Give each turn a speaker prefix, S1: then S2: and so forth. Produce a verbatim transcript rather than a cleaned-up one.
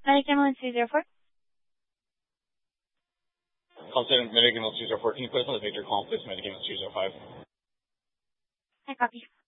S1: Medic ambulance two zero four.
S2: Consider Medic ambulance two zero four. Can you put us on the Victor call, please? Medic ambulance two zero five.
S1: I copy.